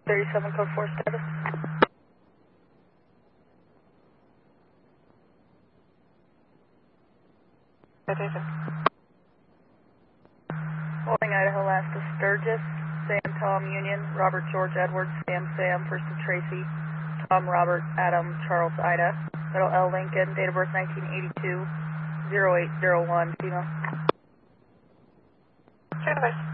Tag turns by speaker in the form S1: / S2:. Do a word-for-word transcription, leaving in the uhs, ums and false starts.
S1: thirty-seven code four status.
S2: Citation.
S1: Holding Idaho Alaska Sturgis, Sam Tom Union, Robert George Edwards, Sam Sam, First and Tracy, Tom Robert Adam Charles Ida, Middle L Lincoln, date of birth nineteen eighty-two, zero eight zero one, female.
S2: Advice.